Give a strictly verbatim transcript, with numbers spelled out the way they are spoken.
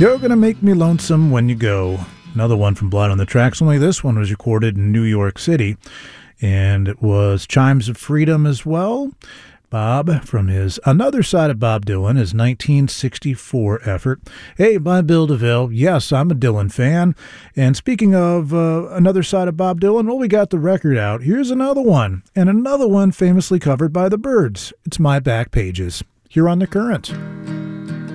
You're Gonna Make Me Lonesome When You Go. Another one from Blood on the Tracks, only this one was recorded in New York City. And it was Chimes of Freedom as well. Bob, from his Another Side of Bob Dylan, his nineteen sixty-four effort. Hey, by Bill DeVille. Yes, I'm a Dylan fan. And speaking of uh, Another Side of Bob Dylan, well, we got the record out. Here's another one, and another one famously covered by the Byrds. It's My Back Pages, here on The Current.